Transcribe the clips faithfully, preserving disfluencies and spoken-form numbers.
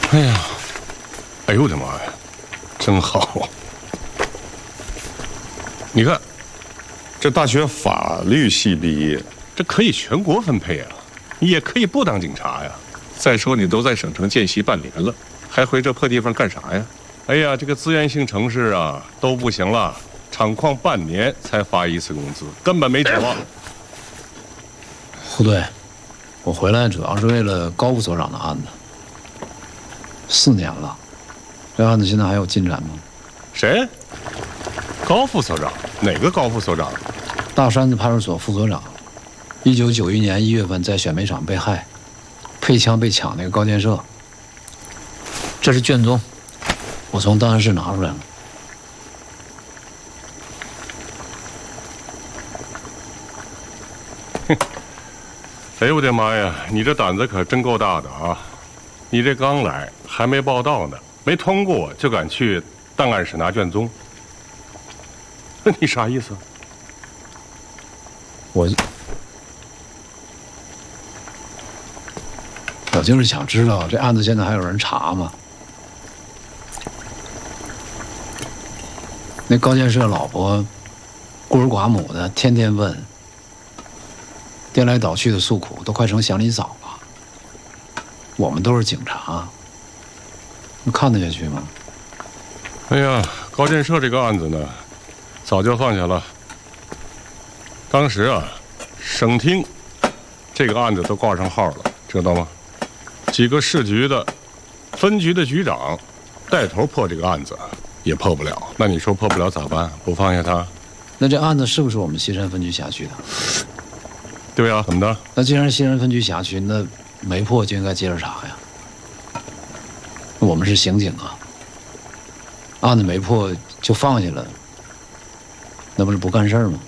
哎呀，哎呦我的妈呀，真好！你看，这大学法律系毕业，这可以全国分配啊，也可以不当警察呀。再说你都在省城见习半年了，还回这破地方干啥呀？哎呀，这个资源性城市啊都不行了，厂矿半年才发一次工资，根本没指望。 胡队，我回来主要是为了高副所长的案子。四年了，这案子现在还有进展吗？ 谁？高副所长？哪个高副所长？ 大山子派出所副所长，一九九一年一月份在选煤厂被害，配枪被抢那个高建设。这是卷宗，我从档案室拿出来了。 哼！哎呦我的妈呀，你这胆子可真够大的啊！你这刚来，还没报到呢，没通过就敢去档案室拿卷宗，那你啥意思？ 我我就是想知道这案子现在还有人查吗？那高建设老婆孤儿寡母的，天天问，颠来倒去的诉苦，都快成祥林嫂了。我们都是警察，你看得下去吗？ 哎呀，高建设这个案子呢，早就放下了。当时啊，省厅这个案子都挂上号了，知道吗？几个市局的、分局的局长带头破这个案子，也破不了。那你说破不了咋办？不放下他？ 那这案子是不是我们西山分局辖区的？ 对呀，怎么的？ 那既然是西山分局辖区，那没破就应该接着查呀。我们是刑警啊，案子没破就放下了，那不是不干事儿吗？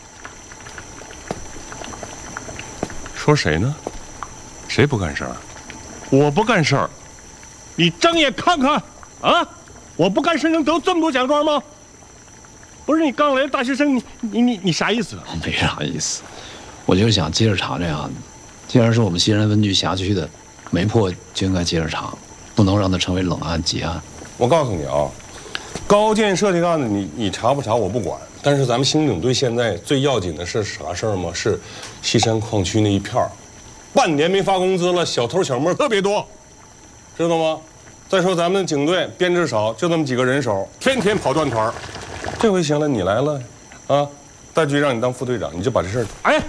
说谁呢？谁不干事儿？我不干事儿，你睁眼看看啊！我不干事能得这么多奖状吗？不是你刚来的大学生，你你你你啥意思？ 没啥意思，我就是想接着查这案子。既然是我们西山分局辖区的，没破就应该接着查，不能让它成为冷案结案。 我告诉你啊，高建设这个案子你，你你查不查我不管。但是咱们刑警队现在最要紧的是啥事儿吗？是西山矿区那一片儿，半年没发工资了，小偷小摸特别多，知道吗？再说咱们警队编制少，就那么几个人手，天天跑断团儿。这回行了，你来了，啊，大局让你当副队长，你就把这事儿，哎，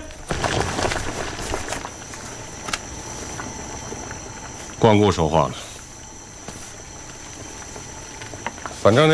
光顾说话了，反正呢。